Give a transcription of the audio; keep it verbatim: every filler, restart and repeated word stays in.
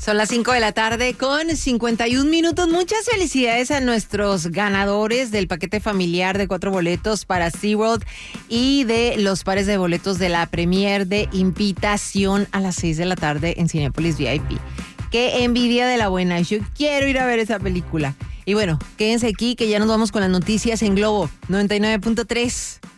Son las cinco de la tarde con cincuenta y un minutos. Muchas felicidades a nuestros ganadores del paquete familiar de cuatro boletos para SeaWorld y de los pares de boletos de la premier de Invitación a las seis de la tarde en Cinépolis V I P. Qué envidia de la buena. Yo quiero ir a ver esa película. Y bueno, quédense aquí que ya nos vamos con las noticias en Globo noventa y nueve punto tres.